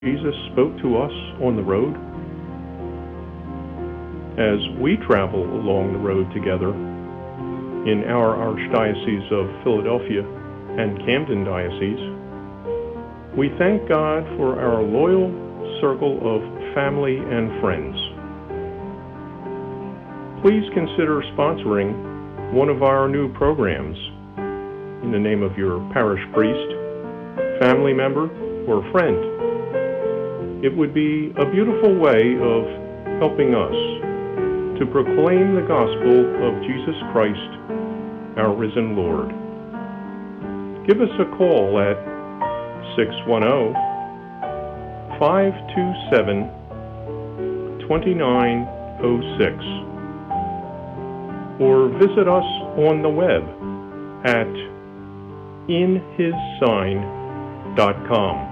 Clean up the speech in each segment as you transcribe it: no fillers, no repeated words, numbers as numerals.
Jesus spoke to us on the road. As we travel along the road together in our Archdiocese of Philadelphia and Camden Diocese, we thank God for our loyal circle of family and friends. Please consider sponsoring one of our new programs in the name of your parish priest, family member, or friend. It would be a beautiful way of helping us to proclaim the gospel of Jesus Christ, our risen Lord. Give us a call at 610-527-2906 or visit us on the web at inhissign.com.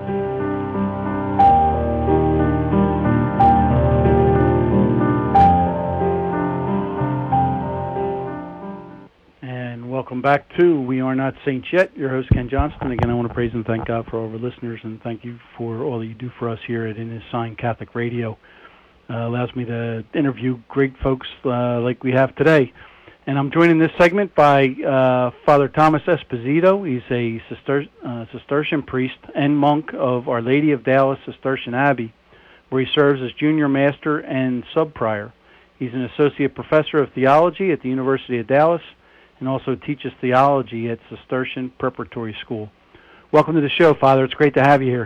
Welcome back to We Are Not Saints Yet. Your host, Ken Johnston. Again, I want to praise and thank God for all of our listeners, and thank you for all that you do for us here at In His Sign Catholic Radio. Allows me to interview great folks like we have today. And I'm joined in this segment by Father Thomas Esposito. He's a Cistercian priest and monk of Our Lady of Dallas Cistercian Abbey, where he serves as junior master and sub-prior. He's an associate professor of theology at the University of Dallas, and also teaches theology at Cistercian Preparatory School. Welcome to the show, Father. It's great to have you here.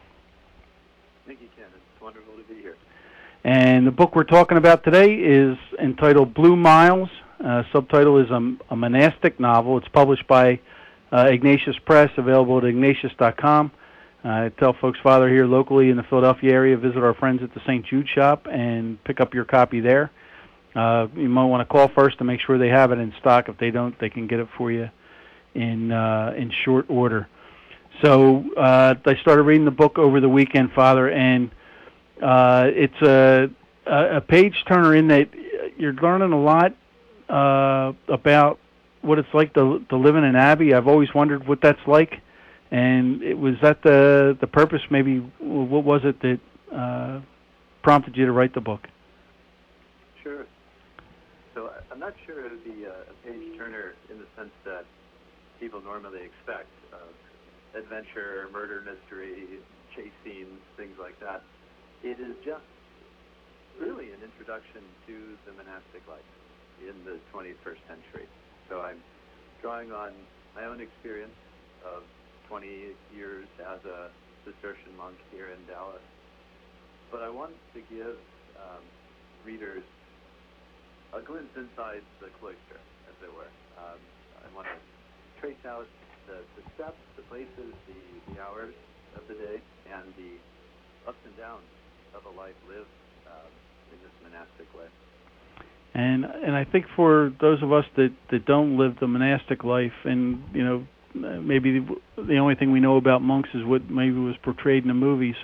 Thank you, Ken. It's wonderful to be here. And the book we're talking about today is entitled Blue Miles. Subtitle is a monastic novel. It's published by Ignatius Press, available at ignatius.com. I tell folks, Father, here locally in the Philadelphia area, visit our friends at the St. Jude shop and pick up your copy there. You might want to call first to make sure they have it in stock. If they don't, they can get it for you in short order. So I started reading the book over the weekend, Father, and it's a page turner in that you're learning a lot about what it's like to live in an abbey. I've always wondered what that's like, and was that the purpose? Maybe what was it that prompted you to write the book? Sure. So I'm not sure it would be a page-turner in the sense that people normally expect of adventure, murder, mystery, chase scenes, things like that. It is just really an introduction to the monastic life in the 21st century. So I'm drawing on my own experience of 20 years as a Cistercian monk here in Dallas. But I want to give readers a glimpse inside the cloister, as it were. I want to trace out the steps, the places, the hours of the day, and the ups and downs of a life lived in this monastic way. And I think for those of us that don't live the monastic life, and maybe the only thing we know about monks is what maybe was portrayed in the movies,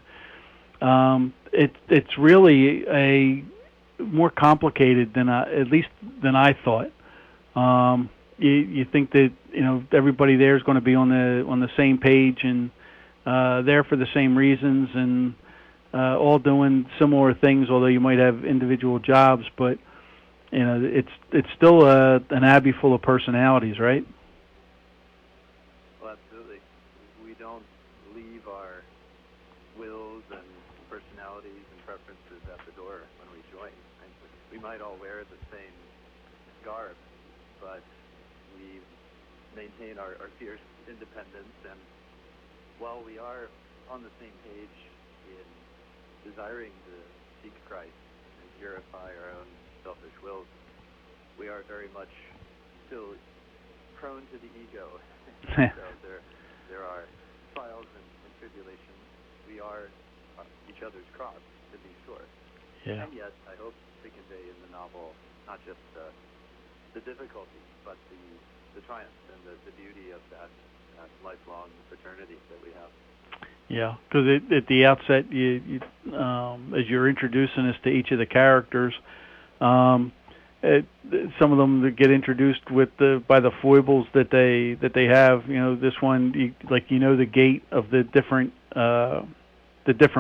it's really a more complicated than I thought. You think that everybody there is going to be on the same page and there for the same reasons and all doing similar things, although you might have individual jobs, but it's still an abbey full of personalities, right? Well, absolutely. We don't leave our wills and personalities and preferences at the door when we join. We might all wear the same garb, but we maintain our fierce independence, and while we are on the same page in desiring to seek Christ and purify our own selfish wills, we are very much still prone to the ego. So there are trials and tribulations. We are each other's cross, to be sure. Yeah. And yet, I hope to convey in the novel not just the difficulties, but the triumphs and the beauty of that lifelong fraternity that we have. Yeah, because at the outset, you as you're introducing us to each of the characters, some of them that get introduced by the foibles that they have. This one, the gait of the different the different